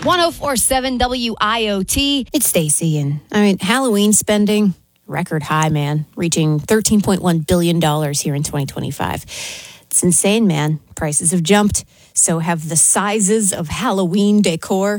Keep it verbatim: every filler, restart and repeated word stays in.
oh four point seven W I O T. It's Stacy, and I mean, Halloween spending, record high, man, reaching thirteen point one billion dollars here in twenty twenty-five. It's insane, man. Prices have jumped. So have the sizes of Halloween decor.